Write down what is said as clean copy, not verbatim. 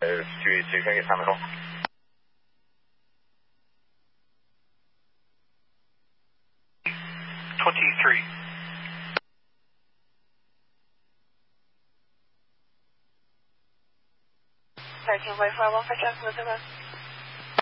注意水跟住3分鐘。23. Parking Wi-Fi 1 for Jack Elizabeth.